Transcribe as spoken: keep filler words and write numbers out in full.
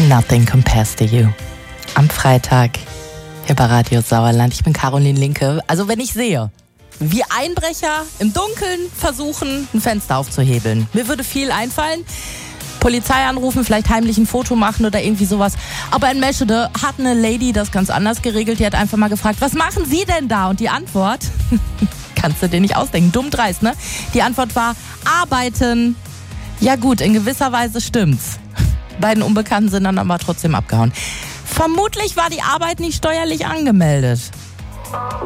Nothing compares to you. Am Freitag hier bei Radio Sauerland. Ich bin Caroline Linke. Also wenn ich sehe, wie Einbrecher im Dunkeln versuchen, ein Fenster aufzuhebeln, mir würde viel einfallen. Polizei anrufen, vielleicht heimlich ein Foto machen oder irgendwie sowas. Aber in Meschede hat eine Lady das ganz anders geregelt. Die hat einfach mal gefragt, was machen Sie denn da? Und die Antwort, kannst du dir nicht ausdenken, dumm dreist, ne? Die Antwort war, arbeiten. Ja gut, in gewisser Weise stimmt's. Beiden Unbekannten sind dann aber trotzdem abgehauen. Vermutlich war die Arbeit nicht steuerlich angemeldet.